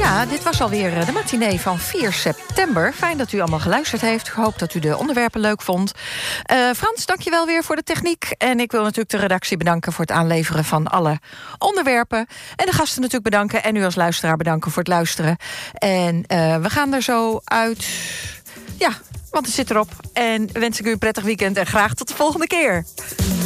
Ja, dit was alweer de matinee van 4 september. Fijn dat u allemaal geluisterd heeft. Ik hoop dat u de onderwerpen leuk vond. Frans, dank je wel weer voor de techniek. En ik wil natuurlijk de redactie bedanken voor het aanleveren van alle onderwerpen. En de gasten natuurlijk bedanken. En u als luisteraar bedanken voor het luisteren. En we gaan er zo uit. Ja, want het zit erop. En wens ik u een prettig weekend en graag tot de volgende keer.